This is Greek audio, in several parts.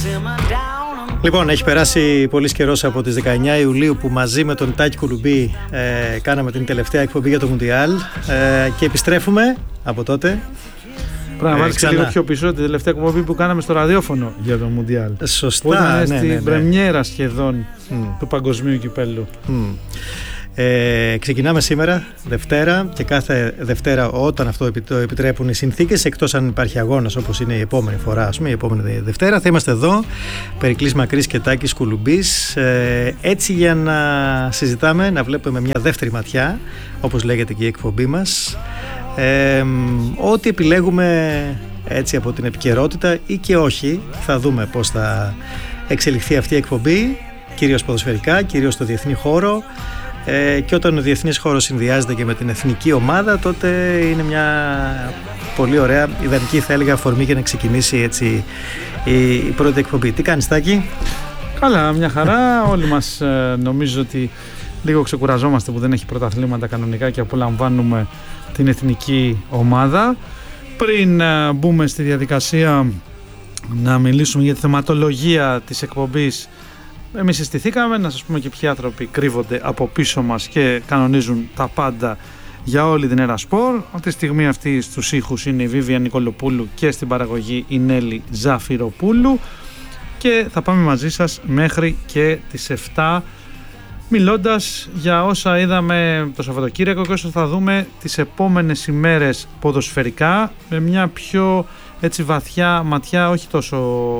Λοιπόν, έχει περάσει πολύς καιρός από τις 19 Ιουλίου που μαζί με τον Τάκη Κουλουμπή κάναμε την τελευταία εκπομπή για το Μουντιάλ και επιστρέφουμε από τότε. Πρέπει να βάλεις και λίγο πιο πίσω την τελευταία εκπομπή που κάναμε στο ραδιόφωνο για το Μουντιάλ. Σωστά, που ήταν στην πρεμιέρα σχεδόν του παγκοσμίου κυπέλλου. Ξεκινάμε σήμερα Δευτέρα και κάθε Δευτέρα όταν αυτό το επιτρέπουν οι συνθήκες, εκτός αν υπάρχει αγώνας όπως είναι η επόμενη φορά, ας πούμε, η επόμενη Δευτέρα θα είμαστε εδώ, Περικλής Μακρύς και Τάκης Κουλουμπής, έτσι για να συζητάμε, να βλέπουμε μια δεύτερη ματιά, όπως λέγεται και η εκπομπή μας, ό,τι επιλέγουμε έτσι από την επικαιρότητα ή και όχι. Θα δούμε πώς θα εξελιχθεί αυτή η εκπομπή, κυρίως ποδοσφαιρικά, κυρίως στο διεθνή χώρο. Και όταν ο διεθνής χώρος συνδυάζεται και με την εθνική ομάδα, τότε είναι μια πολύ ωραία, ιδανική θα έλεγα αφορμή για να ξεκινήσει έτσι η πρώτη εκπομπή. Τι κάνεις, Τάκη? Καλά, μια χαρά. Όλοι μας νομίζω ότι λίγο ξεκουραζόμαστε που δεν έχει πρωταθλήματα κανονικά και απολαμβάνουμε την εθνική ομάδα. Πριν μπούμε στη διαδικασία να μιλήσουμε για τη θεματολογία της εκπομπής, εμείς συστηθήκαμε να σας πούμε και ποιοι άνθρωποι κρύβονται από πίσω μας και κανονίζουν τα πάντα για όλη την Ερασπορ. Αυτή τη στιγμή αυτή στους ήχους είναι η Βίβια Νικολοπούλου και στην παραγωγή η Νέλη Ζαφυροπούλου και θα πάμε μαζί σας μέχρι και τις 7 μιλώντας για όσα είδαμε το Σαββατοκύριακο και όσα θα δούμε τις επόμενες ημέρες ποδοσφαιρικά με μια πιο έτσι βαθιά ματιά, όχι τόσο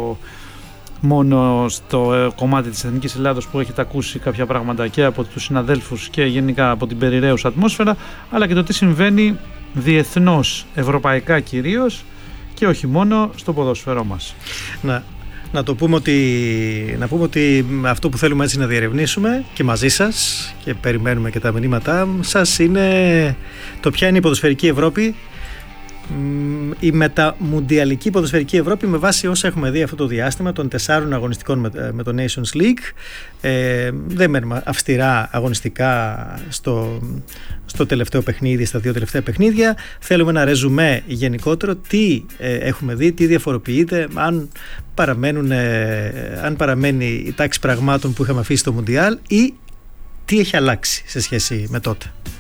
μόνο στο κομμάτι της Εθνικής Ελλάδος που έχετε ακούσει κάποια πράγματα και από τους συναδέλφους και γενικά από την περιραίουσα ατμόσφαιρα, αλλά και το τι συμβαίνει διεθνώς, ευρωπαϊκά κυρίως και όχι μόνο στο ποδόσφαιρό μας. Να πούμε ότι αυτό που θέλουμε έτσι να διερευνήσουμε και μαζί σας και περιμένουμε και τα μηνύματά σας είναι το ποια είναι η ποδοσφαιρική Ευρώπη, η μεταμουντιαλική ποδοσφαιρική Ευρώπη με βάση όσα έχουμε δει αυτό το διάστημα των 4 αγωνιστικών με το Nations League. Δεν μένουμε αυστηρά αγωνιστικά στο τελευταίο παιχνίδι, στα 2 τελευταία παιχνίδια. Θέλουμε ένα ρεζουμέ γενικότερο, τι έχουμε δει, τι διαφοροποιείται, αν παραμένει η τάξη πραγμάτων που είχαμε αφήσει στο Μουντιάλ ή τι έχει αλλάξει σε σχέση με τότε.